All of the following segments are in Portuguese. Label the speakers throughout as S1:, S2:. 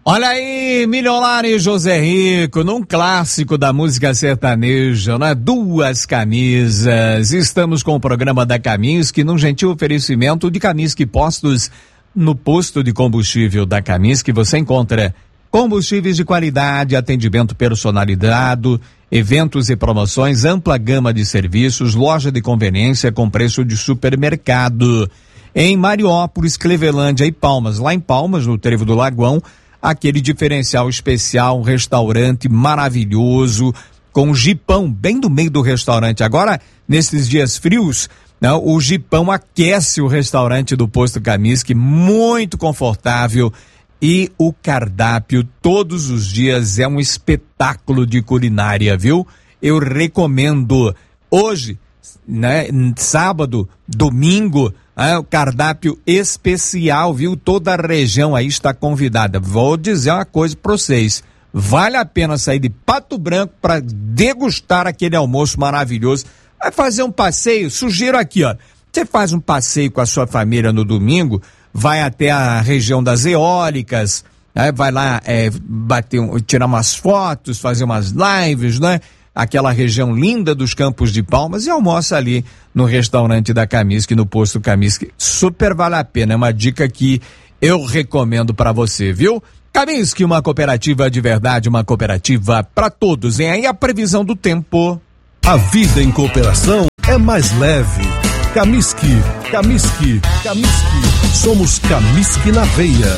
S1: Olha aí, Milionário José Rico, num clássico da música sertaneja, né? Duas camisas. Estamos com o programa da Kaminsky, num gentil oferecimento de Kaminsky Postos. No posto de combustível da Kaminsky você encontra combustíveis de qualidade, atendimento personalizado, eventos e promoções, ampla gama de serviços, loja de conveniência com preço de supermercado. Em Mariópolis, Clevelândia e Palmas. Lá em Palmas, no Trevo do Lagoão, aquele diferencial especial, um restaurante maravilhoso, com um jipão bem do meio do restaurante. Agora, nesses dias frios, né, o jipão aquece o restaurante do Posto Kaminsky, muito confortável, e o cardápio todos os dias é um espetáculo de culinária, viu? Eu recomendo. Hoje, né, sábado, domingo, o cardápio especial, viu? Toda a região aí está convidada. Vou dizer uma coisa para vocês, vale a pena sair de Pato Branco para degustar aquele almoço maravilhoso. Vai fazer um passeio, sugiro aqui, ó, você faz um passeio com a sua família no domingo, vai até a região das eólicas, vai lá tirar umas fotos, fazer umas lives, né? Aquela região linda dos Campos de Palmas, e almoça ali no restaurante da Kaminsky, no posto Kaminsky. Super vale a pena, é uma dica que eu recomendo para você, viu? Kaminsky, uma cooperativa de verdade, uma cooperativa para todos. Vem aí a previsão do tempo.
S2: A vida em cooperação é mais leve. Kaminsky, Kaminsky, Kaminsky. Somos Kaminsky na veia.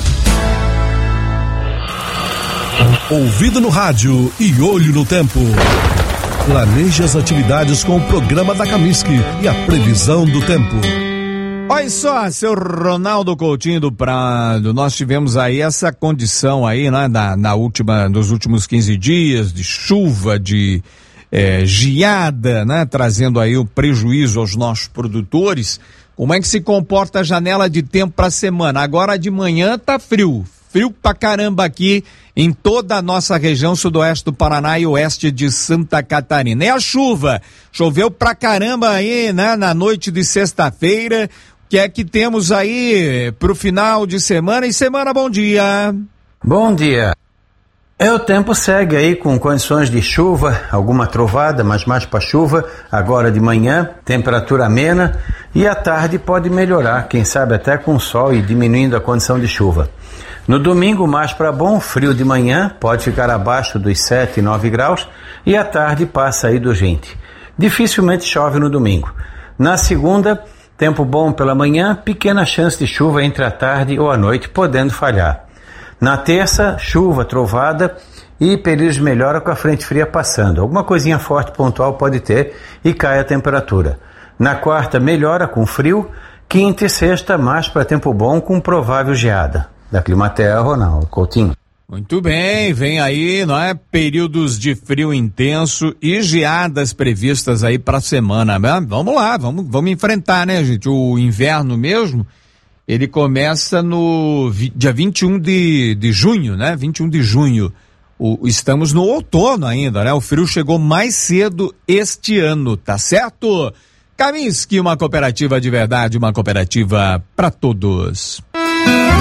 S2: Ouvido no rádio e olho no tempo. Planeje as atividades com o programa da Kaminsky e a previsão do tempo.
S1: Olha só, seu Ronaldo Coutinho do Prado, nós tivemos aí essa condição aí, né, nos últimos 15 dias de chuva, de geada, né, trazendo aí o prejuízo aos nossos produtores. Como é que se comporta a janela de tempo para a semana? Agora de manhã tá frio pra caramba aqui em toda a nossa região sudoeste do Paraná e oeste de Santa Catarina. E a chuva? Choveu pra caramba aí, né, na noite de sexta-feira. O que é que temos aí pro final de semana? E semana, bom dia.
S3: Bom dia. O tempo segue aí com condições de chuva, alguma trovada, mas mais para chuva, agora de manhã, temperatura amena, e à tarde pode melhorar, quem sabe até com sol e diminuindo a condição de chuva. No domingo, mais para bom, frio de manhã, pode ficar abaixo dos 7, 9 graus, e à tarde passa aí dos 20. Dificilmente chove no domingo. Na segunda, tempo bom pela manhã, pequena chance de chuva entre a tarde ou a noite, podendo falhar. Na terça, chuva, trovada e períodos de melhora com a frente fria passando. Alguma coisinha forte pontual pode ter e cai a temperatura. Na quarta, melhora com frio. Quinta e sexta, mais para tempo bom com provável geada. Da Climaterra, Ronaldo Coutinho.
S1: Muito bem, vem aí, não é? Períodos de frio intenso e geadas previstas aí para a semana, né? Vamos lá, vamos enfrentar, né, gente? O inverno mesmo, ele começa no dia 21 de junho, né? 21 de junho. Estamos no outono ainda, né? O frio chegou mais cedo este ano, tá certo? Kaminsky, uma cooperativa de verdade, uma cooperativa para todos.